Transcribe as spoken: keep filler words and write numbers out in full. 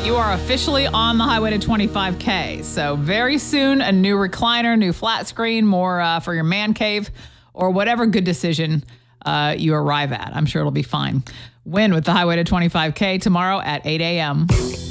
You are officially on the highway to twenty-five K. So very soon, a new recliner, new flat screen, more uh, for your man cave, or whatever good decision uh, you arrive at. I'm sure it'll be fine. Win with the highway to twenty-five K tomorrow at eight a.m.